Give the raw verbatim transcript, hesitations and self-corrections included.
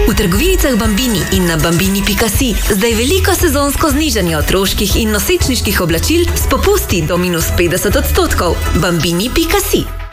V trgovinicah Bambini in na bambini pika si zdaj veliko sezonsko znižanje otroških in nosečniških oblačil s popusti do minus petdeset odstotkov. Bambini pika si.